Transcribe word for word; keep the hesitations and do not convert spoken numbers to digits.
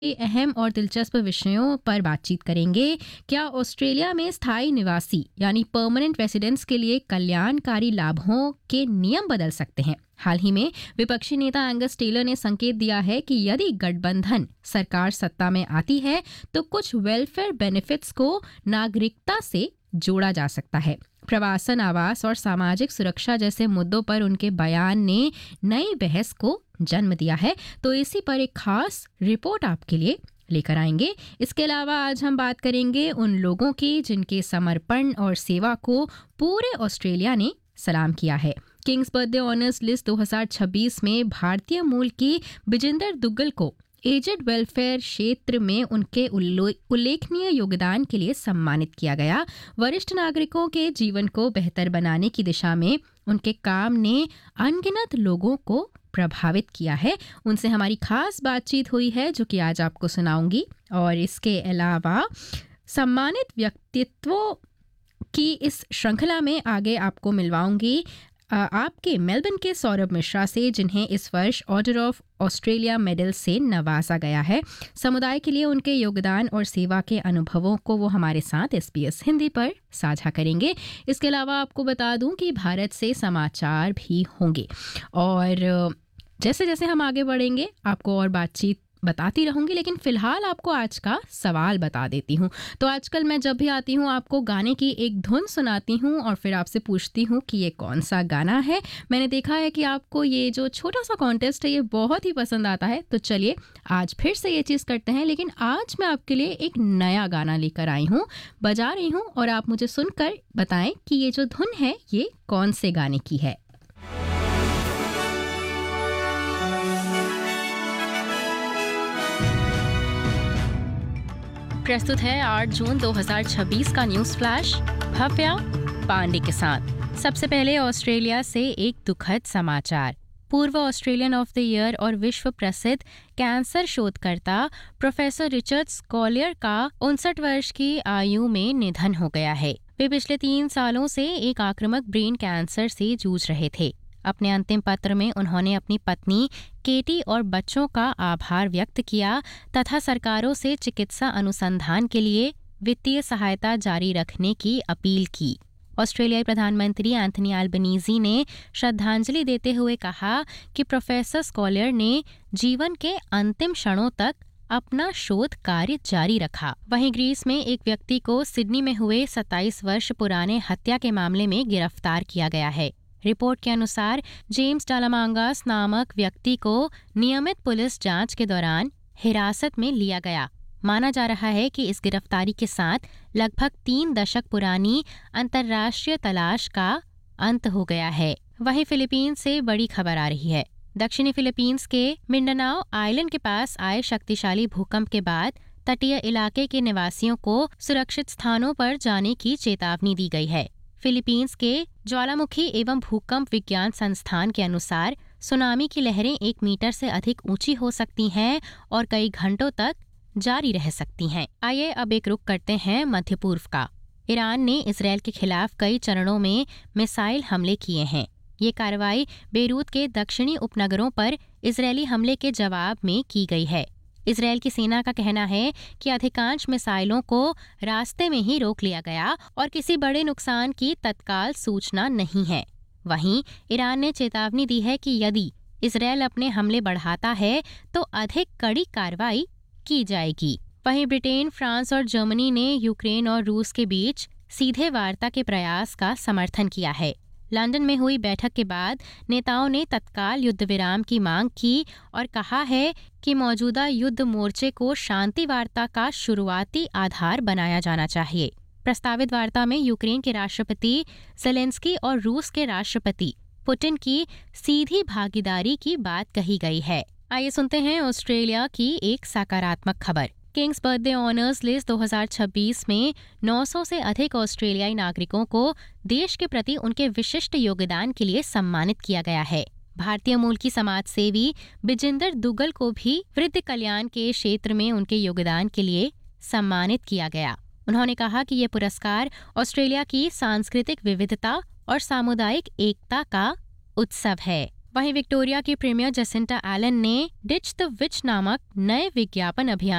के अहम और दिलचस्प विषयों पर बातचीत करेंगे। क्या ऑस्ट्रेलिया में स्थायी निवासी यानी परमानेंट रेसिडेंट्स के लिए कल्याणकारी लाभों के नियम बदल सकते हैं? हाल ही में विपक्षी नेता एंगस टेलर ने संकेत दिया है कि यदि गठबंधन सरकार सत्ता में आती है तो कुछ वेलफेयर बेनिफिट्स को नागरिकता से जोड़ा जा सकता है। प्रवासन, आवास और सामाजिक सुरक्षा जैसे मुद्दों पर उनके बयान ने नई बहस को जन्म दिया है, तो इसी पर एक खास रिपोर्ट आपके लिए लेकर आएंगे। इसके अलावा आज हम बात करेंगे उन लोगों की जिनके समर्पण और सेवा को पूरे ऑस्ट्रेलिया ने सलाम किया है। किंग्स बर्थडे ऑनर्स लिस्ट दो हज़ार छब्बीस में भारतीय मूल की बिजिंदर दुग्गल को एजेड वेलफेयर क्षेत्र में उनके उल्लेखनीय योगदान के लिए सम्मानित किया गया। वरिष्ठ नागरिकों के जीवन को बेहतर बनाने की दिशा में उनके काम ने अनगिनत लोगों को प्रभावित किया है। उनसे हमारी खास बातचीत हुई है जो कि आज आपको सुनाऊंगी। और इसके अलावा सम्मानित व्यक्तित्वों की इस श्रृंखला में आगे आपको मिलवाऊंगी आपके मेलबर्न के सौरभ मिश्रा से, जिन्हें इस वर्ष ऑर्डर ऑफ ऑस्ट्रेलिया मेडल से नवाजा गया है। समुदाय के लिए उनके योगदान और सेवा के अनुभवों को वो हमारे साथ एसबीएस हिंदी पर साझा करेंगे। इसके अलावा आपको बता दूं कि भारत से समाचार भी होंगे और जैसे जैसे हम आगे बढ़ेंगे आपको और बातचीत बताती रहूंगी, लेकिन फिलहाल आपको आज का सवाल बता देती हूँ। तो आजकल मैं जब भी आती हूँ आपको गाने की एक धुन सुनाती हूँ और फिर आपसे पूछती हूँ कि ये कौन सा गाना है। मैंने देखा है कि आपको ये जो छोटा सा कॉन्टेस्ट है ये बहुत ही पसंद आता है, तो चलिए आज फिर से ये चीज़ करते हैं। लेकिन आज मैं आपके लिए एक नया गाना लेकर आई हूँ, बजा रही हूँ और आप मुझे सुनकर बताएं कि ये जो धुन है ये कौन से गाने की है। प्रस्तुत है आठ जून दो हज़ार छब्बीस का न्यूज़ फ्लैश भव्या पांडे के साथ। सबसे पहले ऑस्ट्रेलिया से एक दुखद समाचार। पूर्व ऑस्ट्रेलियन ऑफ द ईयर और विश्व प्रसिद्ध कैंसर शोधकर्ता प्रोफेसर रिचर्ड स्कॉलियर का उनसठ वर्ष की आयु में निधन हो गया है। वे पिछले तीन सालों से एक आक्रामक ब्रेन कैंसर से जूझ रहे थे। अपने अंतिम पत्र में उन्होंने अपनी पत्नी केटी और बच्चों का आभार व्यक्त किया तथा सरकारों से चिकित्सा अनुसंधान के लिए वित्तीय सहायता जारी रखने की अपील की। ऑस्ट्रेलियाई प्रधानमंत्री एंथनी एल्बनीज़ी ने श्रद्धांजलि देते हुए कहा कि प्रोफेसर स्कॉलियर ने जीवन के अंतिम क्षणों तक अपना शोध कार्य जारी रखा। वहीं ग्रीस में एक व्यक्ति को सिडनी में हुए सत्ताईस वर्ष पुराने हत्या के मामले में गिरफ्तार किया गया है। रिपोर्ट के अनुसार जेम्स डालामांगास नामक व्यक्ति को नियमित पुलिस जांच के दौरान हिरासत में लिया गया। माना जा रहा है कि इस गिरफ्तारी के साथ लगभग तीन दशक पुरानी अंतर्राष्ट्रीय तलाश का अंत हो गया है। वहीं फिलीपींस से बड़ी खबर आ रही है। दक्षिणी फिलीपींस के मिंडानाओ आइलैंड के पास आए शक्तिशाली भूकंप के बाद तटीय इलाके के निवासियों को सुरक्षित स्थानों पर जाने की चेतावनी दी गई है। फिलीपींस के ज्वालामुखी एवं भूकंप विज्ञान संस्थान के अनुसार सुनामी की लहरें एक मीटर से अधिक ऊंची हो सकती हैं और कई घंटों तक जारी रह सकती हैं। आइए अब एक रुख करते हैं मध्य पूर्व का। ईरान ने इसराइल के खिलाफ कई चरणों में मिसाइल हमले किए हैं। ये कार्रवाई बेरूत के दक्षिणी उपनगरों पर इजरायली हमले के जवाब में की गई है। इजरायल की सेना का कहना है कि अधिकांश मिसाइलों को रास्ते में ही रोक लिया गया और किसी बड़े नुकसान की तत्काल सूचना नहीं है। वहीं ईरान ने चेतावनी दी है कि यदि इजरायल अपने हमले बढ़ाता है तो अधिक कड़ी कार्रवाई की जाएगी। वहीं ब्रिटेन, फ्रांस और जर्मनी ने यूक्रेन और रूस के बीच सीधे वार्ता के प्रयास का समर्थन किया है। लंदन में हुई बैठक के बाद नेताओं ने तत्काल युद्ध विराम की मांग की और कहा है कि मौजूदा युद्ध मोर्चे को शांति वार्ता का शुरुआती आधार बनाया जाना चाहिए। प्रस्तावित वार्ता में यूक्रेन के राष्ट्रपति ज़ेलेंस्की और रूस के राष्ट्रपति पुतिन की सीधी भागीदारी की बात कही गई है। आइए सुनते हैं ऑस्ट्रेलिया की एक सकारात्मक खबर। किंग्स बर्थडे ऑनर्स लिस्ट दो हज़ार छब्बीस में नौ सौ से अधिक ऑस्ट्रेलियाई नागरिकों को देश के प्रति उनके विशिष्ट योगदान के लिए सम्मानित किया गया है। भारतीय मूल की समाज सेवी बिजिंदर दुग्गल को भी वृद्ध कल्याण के क्षेत्र में उनके योगदान के लिए सम्मानित किया गया। उन्होंने कहा कि ये पुरस्कार ऑस्ट्रेलिया की सांस्कृतिक विविधता और सामुदायिक एकता का उत्सव है। वहीं विक्टोरिया की प्रीमियर जसिंटा एलन ने डिच द विच नामक नए विज्ञापन अभियान